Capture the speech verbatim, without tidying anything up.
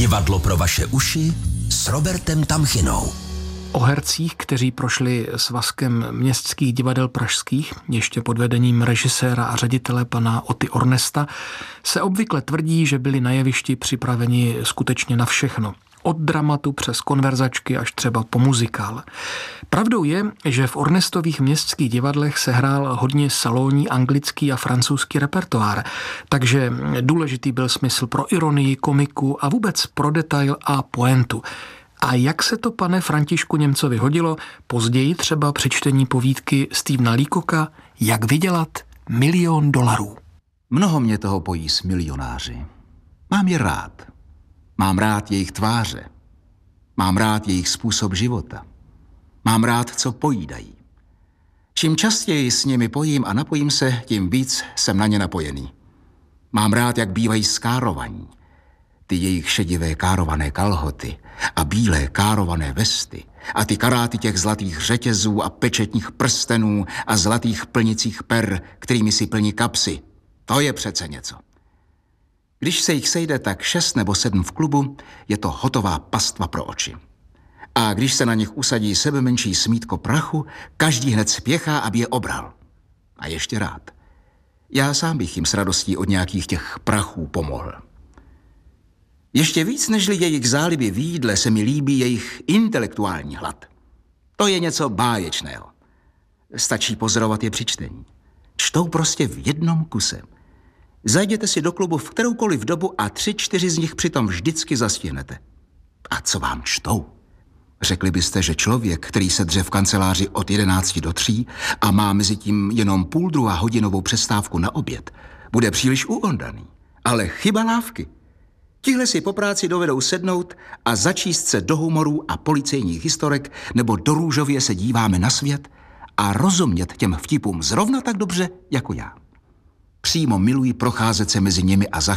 Divadlo pro vaše uši s Robertem Tamchinou. O hercích, kteří prošli svazkem městských divadel pražských, ještě pod vedením režiséra a ředitele pana Oty Ornesta, se obvykle tvrdí, že byli na jevišti připraveni skutečně na všechno. Od dramatu přes konverzačky až třeba po muzikál. Pravdou je, že v Ornestových městských divadlech se hrál hodně salonní anglický a francouzský repertoár, takže důležitý byl smysl pro ironii, komiku a vůbec pro detail a pointu. A jak se to, pane Františku Němcovi, hodilo později třeba při čtení povídky Stephena Leacocka Jak vydělat milion dolarů? Mnoho mě toho pojí s milionáři. Mám je rád. Mám rád jejich tváře. Mám rád jejich způsob života. Mám rád, co pojídají. Čím častěji s nimi pojím a napojím se, tím víc jsem na ně napojený. Mám rád, jak bývají skárovaní. Ty jejich šedivé kárované kalhoty a bílé kárované vesty a ty karáty těch zlatých řetězů a pečetních prstenů a zlatých plnicích per, kterými si plní kapsy. To je přece něco. Když se jich sejde tak šest nebo sedm v klubu, je to hotová pastva pro oči. A když se na nich usadí sebemenší smítko prachu, každý hned spěchá, aby je obral. A ještě rád. Já sám bych jim s radostí od nějakých těch prachů pomohl. Ještě víc nežli jejich záliby v jídle se mi líbí jejich intelektuální hlad. To je něco báječného. Stačí pozorovat je při čtení. Čtou prostě v jednom kuse. Zajděte si do klubu v kteroukoliv dobu a tři, čtyři z nich přitom vždycky zastihnete. A co vám čtou? Řekli byste, že člověk, který se dře v kanceláři od jedenácti do tří a má mezi tím jenom půl druhá hodinovou přestávku na oběd, bude příliš uondaný. Ale chyba lávky. Tihle si po práci dovedou sednout a začíst se do humorů a policejních historek, nebo do růžově se díváme na svět a rozumět těm vtipům zrovna tak dobře jako já. Přímo miluji procházet se mezi nimi a